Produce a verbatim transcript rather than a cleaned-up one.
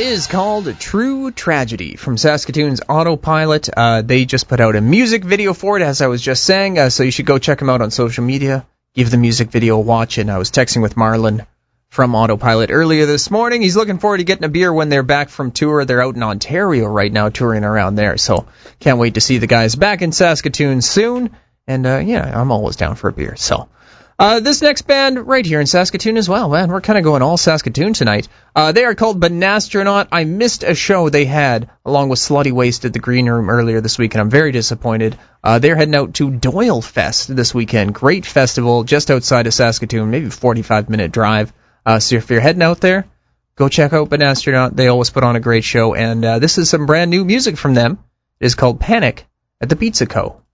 is called True Tragedy from Saskatoon's Autopilot. Uh, they just put out a music video for it, as I was just saying, uh, so you should go check them out on social media. Give the music video a watch, and I was texting with Marlon from Autopilot earlier this morning. He's looking forward to getting a beer when they're back from tour. They're out in Ontario right now, touring around there, so can't wait to see the guys back in Saskatoon soon. And, uh, yeah, I'm always down for a beer, so... Uh, this next band right here in Saskatoon as well, man. We're kind of going all Saskatoon tonight. Uh, they are called Banastronaut. I missed a show they had along with Slutty Waste at the Green Room earlier this week, and I'm very disappointed. Uh, they're heading out to Doyle Fest this weekend. Great festival just outside of Saskatoon, maybe forty-five minute drive. Uh, so if you're heading out there, go check out Banastronaut. They always put on a great show, and uh, this is some brand new music from them. It is called Panic at the Pizza Co.